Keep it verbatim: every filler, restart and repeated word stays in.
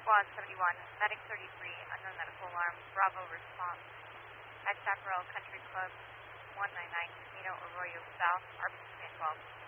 Squad seventy-one, Medic thirty-three, unknown medical alarm, Bravo response. At Chaparral Country Club, one nine nine Camino Arroyo South, R P twelve.